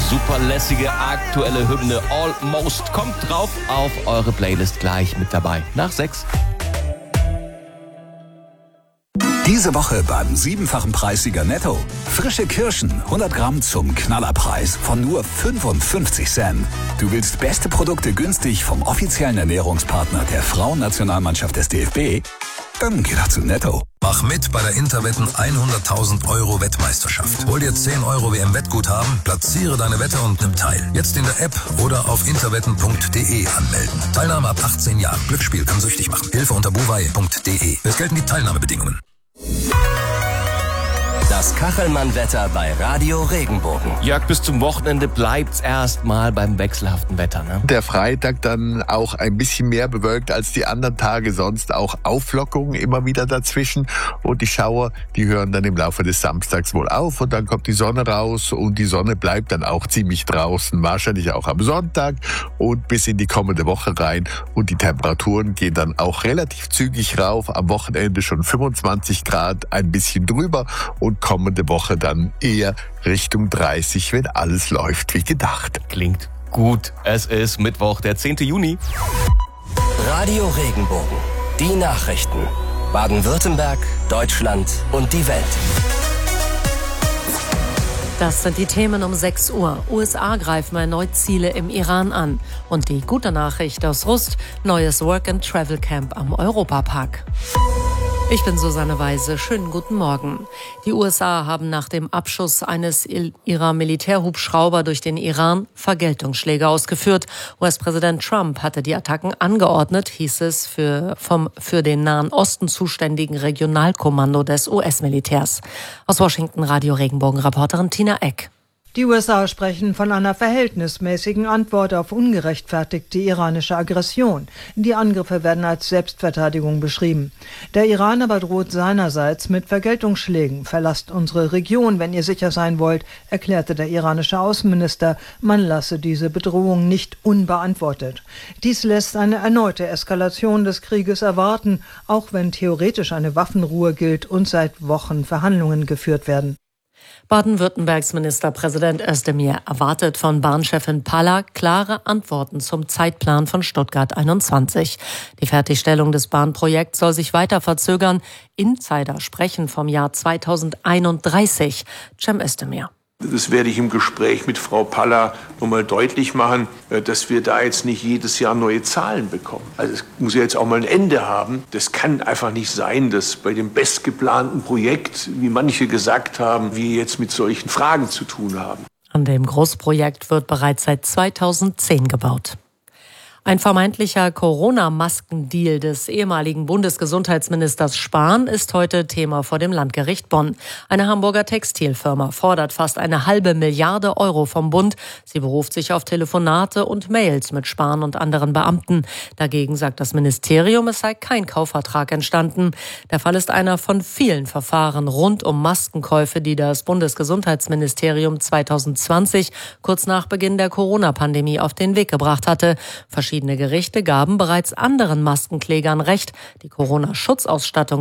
super lässige aktuelle Hymne Almost kommt drauf auf eure Playlist gleich mit dabei. Nach 6. Diese Woche beim 7-fachen Preissieger Netto. Frische Kirschen, 100 Gramm zum Knallerpreis von nur 55 Cent. Du willst beste Produkte günstig vom offiziellen Ernährungspartner der Frauennationalmannschaft des DFB? Dann geh doch zu Netto. Mach mit bei der Interwetten 100.000 € Wettmeisterschaft. Hol dir 10 € WM-Wettguthaben, platziere deine Wette und nimm teil. Jetzt in der App oder auf interwetten.de anmelden. Teilnahme ab 18 Jahren. Glücksspiel kann süchtig machen. Hilfe unter buwei.de. Es gelten die Teilnahmebedingungen. Das Kachelmann-Wetter bei Radio Regenbogen. Jörg, bis zum Wochenende bleibt's erstmal beim wechselhaften Wetter, ne? Der Freitag dann auch ein bisschen mehr bewölkt als die anderen Tage, sonst auch Auflockungen immer wieder dazwischen. Und die Schauer, die hören dann im Laufe des Samstags wohl auf und dann kommt die Sonne raus und die Sonne bleibt dann auch ziemlich draußen, wahrscheinlich auch am Sonntag und bis in die kommende Woche rein. Und die Temperaturen gehen dann auch relativ zügig rauf, am Wochenende schon 25 Grad, ein bisschen drüber und kommende Woche dann eher Richtung 30, wenn alles läuft wie gedacht. Klingt gut. Es ist Mittwoch, der 10. Juni. Radio Regenbogen. Die Nachrichten. Baden-Württemberg, Deutschland und die Welt. Das sind die Themen um 6 Uhr. USA greifen erneut Ziele im Iran an. Und die gute Nachricht aus Rust, neues Work-and-Travel-Camp am Europapark. Ich bin Susanne Weise. Schönen guten Morgen. Die USA haben nach dem Abschuss eines ihrer Militärhubschrauber durch den Iran Vergeltungsschläge ausgeführt. US-Präsident Trump hatte die Attacken angeordnet, hieß es für den Nahen Osten zuständigen Regionalkommando des US-Militärs. Aus Washington Radio Regenbogen-Reporterin Tina Eck. Die USA sprechen von einer verhältnismäßigen Antwort auf ungerechtfertigte iranische Aggression. Die Angriffe werden als Selbstverteidigung beschrieben. Der Iran aber droht seinerseits mit Vergeltungsschlägen. Verlasst unsere Region, wenn ihr sicher sein wollt, erklärte der iranische Außenminister. Man lasse diese Bedrohung nicht unbeantwortet. Dies lässt eine erneute Eskalation des Krieges erwarten, auch wenn theoretisch eine Waffenruhe gilt und seit Wochen Verhandlungen geführt werden. Baden-Württembergs Ministerpräsident Özdemir erwartet von Bahnchefin Palla klare Antworten zum Zeitplan von Stuttgart 21. Die Fertigstellung des Bahnprojekts soll sich weiter verzögern. Insider sprechen vom Jahr 2031. Cem Özdemir. Das werde ich im Gespräch mit Frau Palla nochmal deutlich machen, dass wir da jetzt nicht jedes Jahr neue Zahlen bekommen. Also es muss ja jetzt auch mal ein Ende haben. Das kann einfach nicht sein, dass bei dem bestgeplanten Projekt, wie manche gesagt haben, wir jetzt mit solchen Fragen zu tun haben. An dem Großprojekt wird bereits seit 2010 gebaut. Ein vermeintlicher Corona-Maskendeal des ehemaligen Bundesgesundheitsministers Spahn ist heute Thema vor dem Landgericht Bonn. Eine Hamburger Textilfirma fordert fast 1,5 Milliarden € vom Bund. Sie beruft sich auf Telefonate und Mails mit Spahn und anderen Beamten. Dagegen sagt das Ministerium, es sei kein Kaufvertrag entstanden. Der Fall ist einer von vielen Verfahren rund um Maskenkäufe, die das Bundesgesundheitsministerium 2020 kurz nach Beginn der Corona-Pandemie auf den Weg gebracht hatte. Verschiedene Gerichte gaben bereits anderen Maskenklägern Recht, die Corona-Schutzausstattung